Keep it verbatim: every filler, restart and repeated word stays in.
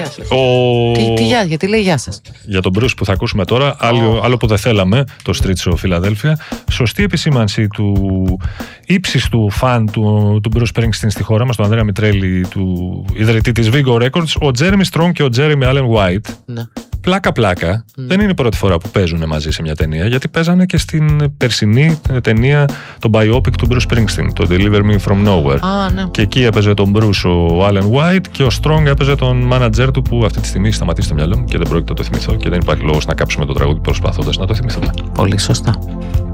σας. Ο... Τι, τι, για, γιατί λέει γεια σας. Για τον Bruce που θα ακούσουμε τώρα, άλλο, άλλο που δεν θέλαμε, το Street Show Φιλαδέλφια, σωστή επισήμανση του ύψιστου φαν του, του Bruce Springsteen στη χώρα μας, τον Ανδρέα Μητρέλη, του ιδρυτή της Vigo Records, ο Jeremy Strong και ο Jeremy Allen White. Ναι. Πλάκα-πλάκα, mm. δεν είναι η πρώτη φορά που παίζουν μαζί σε μια ταινία, γιατί παίζανε και στην περσινή ταινία, το biopic του Bruce Springsteen, το Deliver Me From Nowhere. Ah, ναι. Και εκεί έπαιζε τον Bruce ο Allen White και ο Strong έπαιζε τον manager του, που αυτή τη στιγμή σταματήσει στο μυαλό μου και δεν πρόκειται να το θυμηθώ και δεν υπάρχει λόγος να κάψουμε το τραγούδι προσπαθώντας να το θυμηθούμε. Πολύ σωστά.